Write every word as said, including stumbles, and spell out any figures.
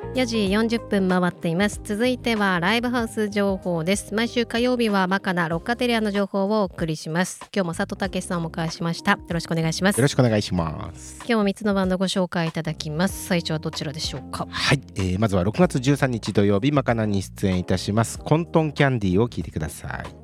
よじよんじゅっぷん回っています。続いてはライブハウス情報です。毎週火曜日はマカナロッカテリアの情報をお送りします。今日も佐藤健さんをお迎えしました。よろしくお願いします。 よろしくお願いします。 今日もみっつのバンドご紹介いただきます。最初はどちらでしょうか。 はい、えー、まずはろくがつじゅうさんにち土曜日マカナに出演いたしますコントンキャンディーを聞いてください。